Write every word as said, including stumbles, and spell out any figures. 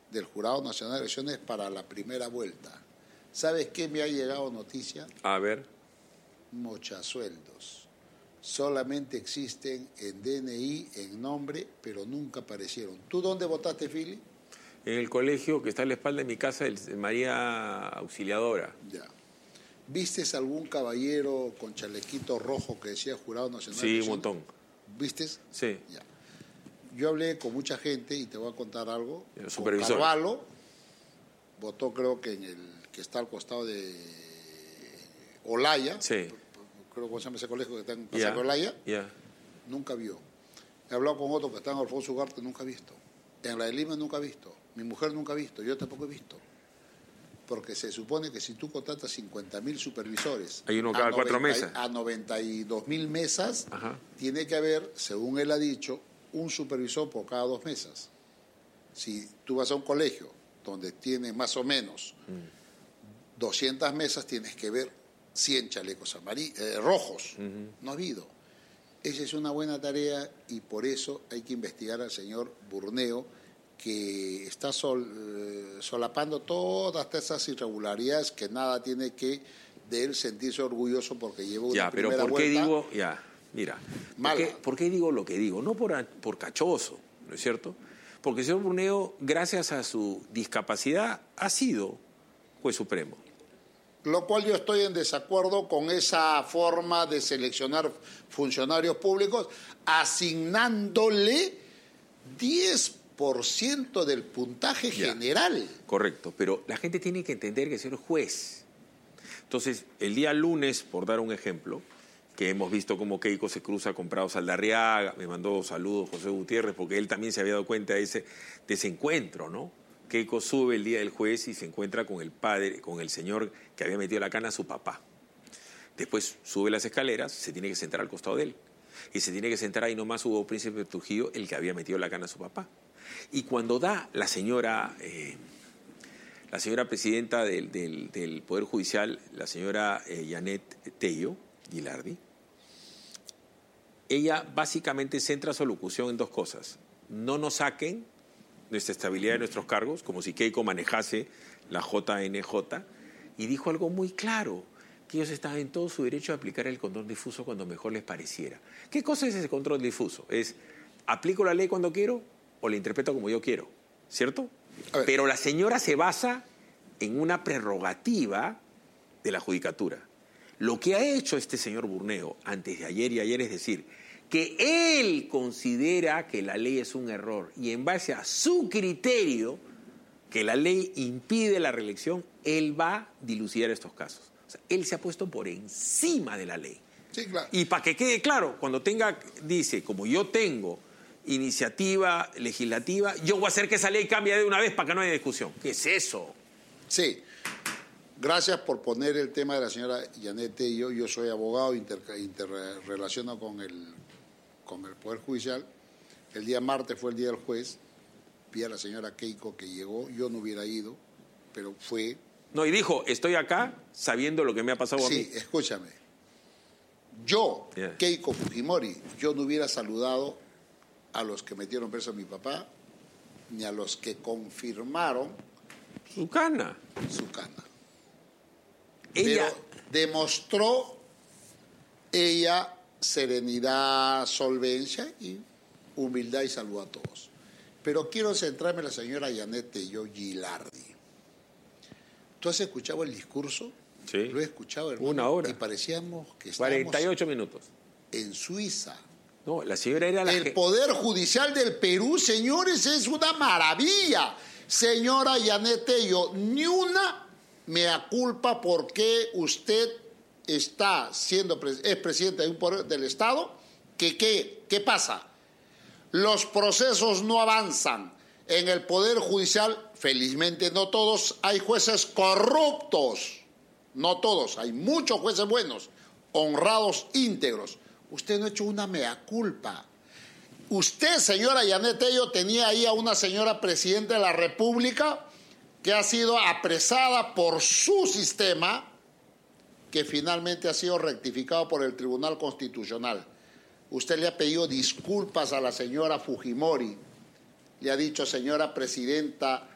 del Jurado Nacional de Elecciones para la primera vuelta. ¿Sabes qué me ha llegado noticia? A ver. Mochasueldos. Solamente existen en D N I, en nombre, pero nunca aparecieron. ¿Tú dónde votaste, Fili? En el colegio que está a la espalda de mi casa, el María Auxiliadora. Ya. ¿Vistes algún caballero con chalequito rojo que decía Jurado Nacional? Sí, un montón. ¿Vistes? Sí. Ya. Yo hablé con mucha gente y te voy a contar algo. El supervisor. Carvalho votó, creo que en el que está al costado de Olaya. Sí. Creo que se llama ese colegio que está en Yeah. Paseo Olaya. Yeah. Nunca vio. He hablado con otro que está en Alfonso Ugarte, nunca ha visto. En la de Lima nunca ha visto. Mi mujer nunca ha visto. Yo tampoco he visto. Porque se supone que si tú contratas cincuenta mil supervisores... Hay uno cada cuatro mesas. A noventa y dos mil mesas, Ajá. tiene que haber, según él ha dicho, un supervisor por cada dos mesas. Si tú vas a un colegio donde tiene más o menos mm. doscientas mesas, tienes que ver cien chalecos amarillos, eh, rojos. Uh-huh. No ha habido. Esa es una buena tarea y por eso hay que investigar al señor Burneo, que está sol, eh, solapando todas esas irregularidades que nada tiene que de él sentirse orgulloso porque llevó una ya, primera pero ¿por qué vuelta digo? Ya, mira. ¿por qué, ¿Por qué digo lo que digo? No por, por cachoso, ¿no es cierto? Porque el señor Burneo, gracias a su discapacidad, ha sido juez supremo. Lo cual yo estoy en desacuerdo con esa forma de seleccionar funcionarios públicos, asignándole diez por ciento del puntaje ya. general. Correcto, pero la gente tiene que entender que el señor es juez. Entonces, el día lunes, por dar un ejemplo, que hemos visto cómo Keiko se cruza con Prado Saldarriaga, me mandó saludos José Gutiérrez, porque él también se había dado cuenta de ese, de ese encuentro, ¿no? Keiko sube el día del juez y se encuentra con el padre, con el señor que había metido la cana a su papá. Después sube las escaleras, se tiene que sentar al costado de él. Y se tiene que sentar ahí nomás Hugo Príncipe Trujillo, el que había metido la cana a su papá. Y cuando da la señora, eh, la señora presidenta del, del, del Poder Judicial, la señora eh, Janet Tello Gilardi, ella básicamente centra su locución en dos cosas. No nos saquen nuestra estabilidad de nuestros cargos, como si Keiko manejase la J N J, y dijo algo muy claro, que ellos estaban en todo su derecho a aplicar el control difuso cuando mejor les pareciera. ¿Qué cosa es ese control difuso? Es, ¿aplico la ley cuando quiero o la interpreto como yo quiero? ¿Cierto? Pero la señora se basa en una prerrogativa de la judicatura. Lo que ha hecho este señor Burneo antes de ayer y ayer es decir, que él considera que la ley es un error y en base a su criterio, que la ley impide la reelección, él va a dilucidar estos casos. O sea, él se ha puesto por encima de la ley. Sí, claro. Y para que quede claro, cuando tenga, dice, como yo tengo iniciativa legislativa, yo voy a hacer que esa ley cambie de una vez para que no haya discusión. ¿Qué es eso? Sí. Gracias por poner el tema de la señora Janet Tello. Yo soy abogado, inter, interrelaciono con el, con el Poder Judicial. El día martes fue el día del juez. Vi a la señora Keiko que llegó. Yo no hubiera ido, pero fue... No, y dijo, estoy acá sabiendo lo que me ha pasado a mí. Sí, escúchame. Yo, yeah. Keiko Fujimori, yo no hubiera saludado a los que metieron preso a mi papá, ni a los que confirmaron... Su cana. Su cana. Ella... Pero demostró ella serenidad, solvencia y humildad y saludo a todos. Pero quiero centrarme en la señora Janet Tello Gilardi. ¿Tú has escuchado el discurso? Sí. Lo he escuchado, hermano. Una hora. Y parecíamos que estábamos... cuarenta y ocho minutos. En Suiza. No, la señora era la... El Poder Judicial del Perú, señores, es una maravilla. Señora Janet Tello, ni una mea culpa porque usted está siendo... es presidenta de un poder del Estado. ¿Qué, qué, qué pasa? Los procesos no avanzan. En el Poder Judicial, felizmente no todos, hay jueces corruptos. No todos, hay muchos jueces buenos, honrados, íntegros. Usted no ha hecho una mea culpa. Usted, señora Janet Tello, tenía ahí a una señora presidenta de la República que ha sido apresada por su sistema, que finalmente ha sido rectificado por el Tribunal Constitucional. Usted le ha pedido disculpas a la señora Fujimori. Le ha dicho, señora presidenta,